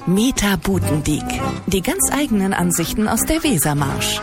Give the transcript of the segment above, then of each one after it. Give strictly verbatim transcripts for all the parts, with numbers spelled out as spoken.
Meta Butendiek. Die ganz eigenen Ansichten aus der Wesermarsch.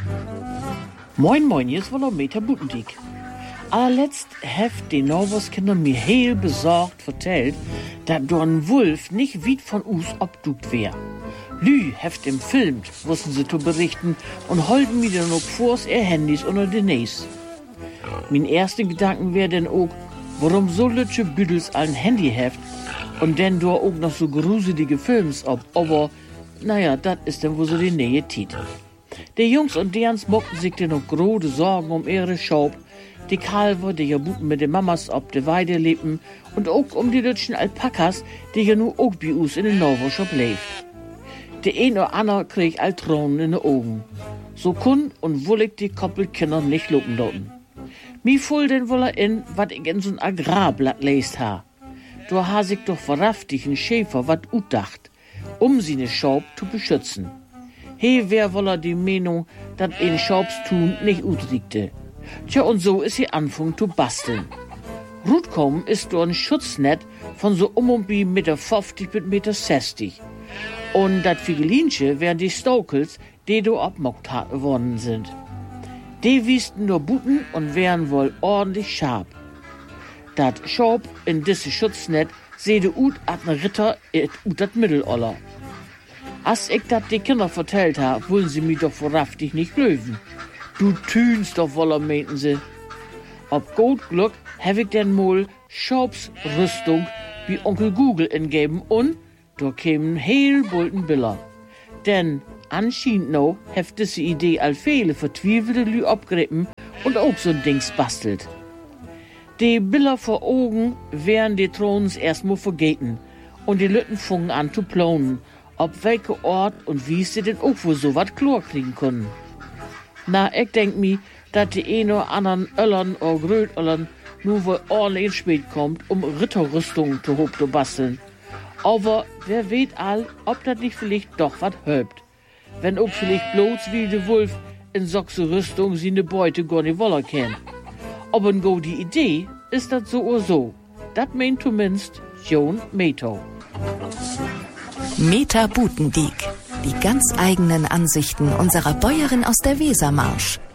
Moin moin, hier ist wohl Meta Butendiek. Allerletzt heft die Norwoskinder mir heel besorgt vertellt, dass Don Wulf nicht weit von us obdukt wär. Lü heft im Film, wussten sie zu berichten, und holden mir dann auch vors ihr Handys unter den Näs. Mein erster Gedanken wär denn auch, warum so lütsche Büdels ein Handy heft und denn da auch noch so gruselige Films ob, aber naja, dat ist denn wo so die Nähe tit. Die Jungs und derens mockten sich denn noch grode Sorgen um ihre Schaub, die Kalver, die ja Buten mit den Mamas ob de Weide lebten und auch um die lütschen Alpakas, die ja nu auch bei us in den Norwoschop lebt. Die ein oder andere krieg all Tränen in de Augen. So kun und wollig die Koppelkinder nicht lupen dorten. Mi fuhl den woller in, wat ich in so'n Agrarblatt lest ha. Da ha sich doch verraftig ein Schäfer wat utdacht, um seine Schaub zu beschützen. He wär woller die Meinung, dat ein Schaubstun nicht utriegte. Tja, und so is sie anfangen zu basteln. Rutkommen ist do ein Schutznetz von so um und bi Meter fünfzig bis Meter sechzig. Und dat Figelinsche wären die Stokels, die do abmockt worden sind. Die wiesten nur Buten und wären wohl ordentlich scharf. Dat Schaub in disse Schutznetz sehde ut at ne Ritter et ut dat Mitteloller. As ich dat die Kinder vertellt ha, wollen sie mi doch verraftig nicht löwen. Du tünst doch woller, meinten sie. Ob gut Glück hab ich denn mal Schaubsrüstung wie Onkel Google ingeben und da kämen heel bulten Biller. Denn anscheinend no heft diese Idee all viele vertwiefelte Lü abgrippen und auch so'n Dings bastelt. Die Biller vor Augen wären die Throns erstmal vergeten und die Lütten fungen an zu planen, ob welche Ort und wie sie denn auch wohl so wat Chlor kriegen können. Na, ich denk mi, dat die ein oder anderen Öllern oder Grötöllern nur wohl ordentlich spät kommt, um Ritterrüstungen zu hoch zu basteln. Aber wer weet all, ob dat nicht vielleicht doch wat hölbt. Wenn auch vielleicht bloß wie de Wulf in soxe Rüstung sie ne Beute gar nicht woller kennt. Aber n go die Idee ist dat so oder so. Dat meint zumindest John Meto. Meta Butendiek. Die ganz eigenen Ansichten unserer Bäuerin aus der Wesermarsch.